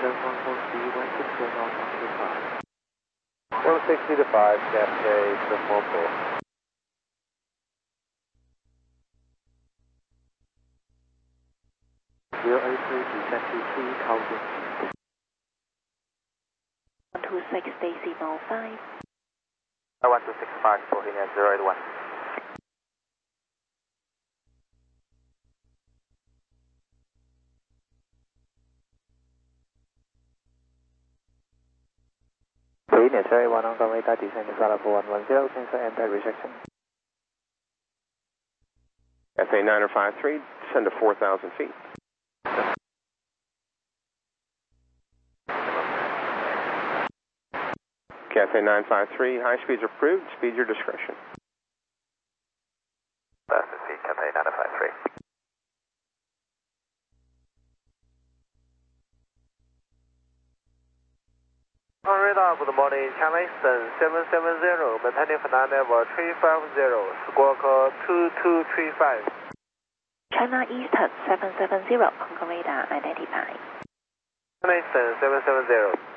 Houston 140, 160 knots on to 5. 160 to 5, Cathay 714. Will A3 descend to 3,000 feet. 126 decimal 5. 1265, Bohemia 081. Bohemia 081 on runway descend to Sala 4110, cancel impact rejection. FA 9053, descend to 4,000 feet. Cathay 953, high speeds approved, speed your discretion. Fastest speed, Cathay 953. On radar, good morning, China Eastern 770, maintaining flight level 350, squawk 2235. China Eastern 770, Hong Kong radar identified. China Eastern 770.